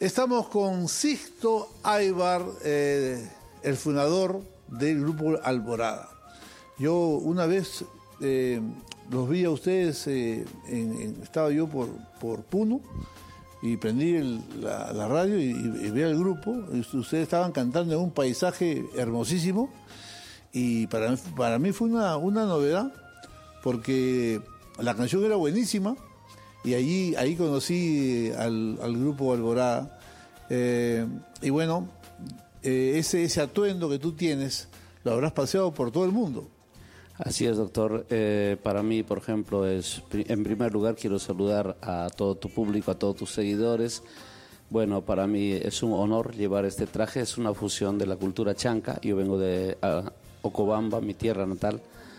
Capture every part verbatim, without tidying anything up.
Estamos con Sixto Aybar, eh, el fundador del Grupo Alborada. Yo una vez eh, los vi a ustedes, eh, en, en, estaba yo por, por Puno y prendí el, la, la radio y, y vi al grupo. Ustedes estaban cantando en un paisaje hermosísimo y para, para mí fue una, una novedad porque la canción era buenísima. Y allí, ahí conocí al, al grupo Alborada. Eh, y bueno, eh, ese, ese atuendo que tú tienes, lo habrás paseado por todo el mundo. Así es, doctor. Eh, para mí, por ejemplo, es en primer lugar quiero saludar a todo tu público, a todos tus seguidores. Bueno, para mí es un honor llevar este traje. Es una fusión de la cultura chanca. Yo vengo de uh, Ocobamba, mi tierra natal.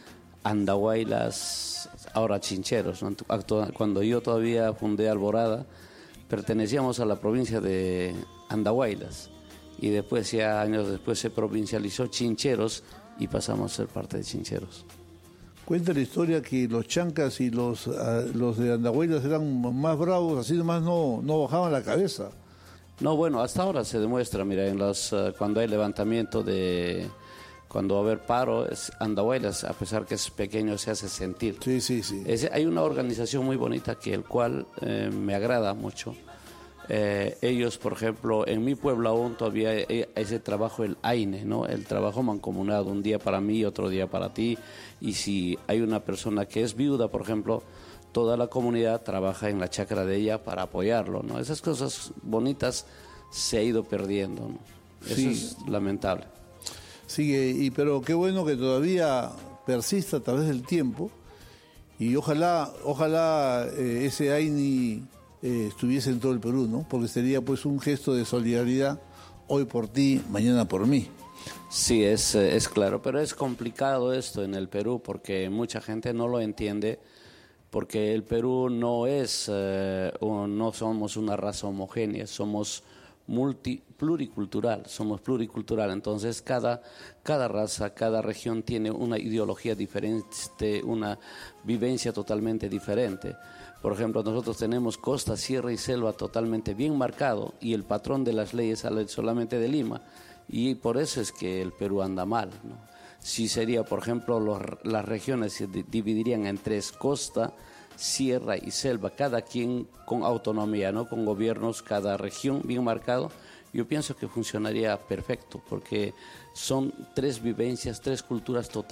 Andahuaylas, ahora Chincheros, ¿no? Cuando yo todavía fundé Alborada, pertenecíamos a la provincia de Andahuaylas y después, ya años después, se provincializó Chincheros y pasamos a ser parte de Chincheros. Cuenta la historia que los chancas y los, uh, los de Andahuaylas eran más bravos, así nomás no, no bajaban la cabeza. No, bueno, hasta ahora se demuestra, mira, en los, uh, cuando hay levantamiento de... Cuando va a haber paro, es Andahuaylas, a pesar que es pequeño, se hace sentir. Sí, sí, sí. Es, hay una organización muy bonita que el cual eh, me agrada mucho. Eh, ellos, por ejemplo, en mi pueblo aún todavía hay ese trabajo, el A I N E, ¿no? El trabajo mancomunado, un día para mí, otro día para ti. Y si hay una persona que es viuda, por ejemplo, toda la comunidad trabaja en la chacra de ella para apoyarlo, ¿no? Esas cosas bonitas se ha ido perdiendo, ¿no? Eso sí. Es lamentable. Sigue, y pero qué bueno que todavía persista a través del tiempo y ojalá ojalá eh, ese A I N I eh, estuviese en todo el Perú, ¿no? Porque sería pues un gesto de solidaridad, hoy por ti, mañana por mí. Sí, es, es claro, pero es complicado esto en el Perú porque mucha gente no lo entiende, porque el Perú no es, eh, no somos una raza homogénea, somos multi, pluricultural, somos pluricultural, entonces cada, cada raza, cada región tiene una ideología diferente, una vivencia totalmente diferente. Por ejemplo, nosotros tenemos costa, sierra y selva totalmente bien marcado y el patrón de las leyes sale solamente de Lima y por eso es que el Perú anda mal, ¿no? Si sería, por ejemplo, los, las regiones se dividirían en tres, costa, sierra y selva, cada quien con autonomía, ¿no? Con gobiernos, cada región bien marcado, yo pienso que funcionaría perfecto, porque son tres vivencias, tres culturas totalmente